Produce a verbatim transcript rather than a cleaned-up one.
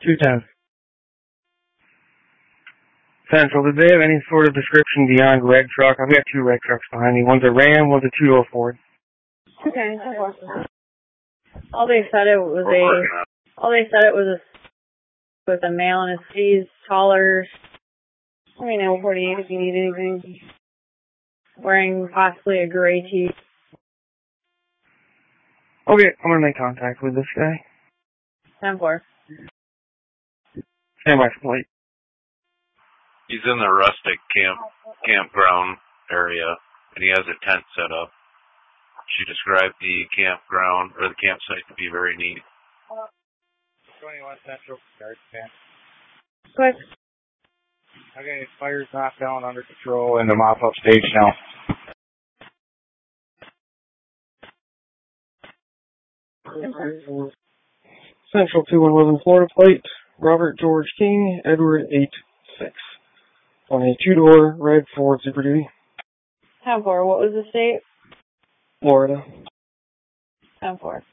two ten. Central, did they have any sort of description beyond red truck? I've got two red trucks behind me. One's a Ram, one's a two oh Ford. Okay, all they said it was a, all they said it was a, with a male in his fifties, taller, I mean, I'm forty-eight if you need anything, wearing possibly a gray tee. Okay, I'm gonna make contact with this guy. ten four. Stand by for plate. He's in the rustic camp campground area, and he has a tent set up. She described the campground, or the campsite, to be very neat. twenty-one Central, start tent. Quick. Okay, fire's knocked down, under control, and the mop-up stage now. Central two one one Florida plate, Robert George King, Edward eight six. On a two-door red Ford Super Duty. ten four, what was the state? Florida. ten four.